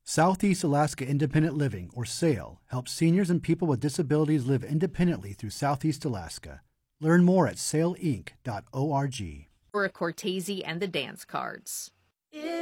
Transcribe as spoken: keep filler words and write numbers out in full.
Southeast Alaska Independent Living, or SAIL, helps seniors and people with disabilities live independently through Southeast Alaska. Learn more at sail inc dot org. For a Cortese and the dance cards.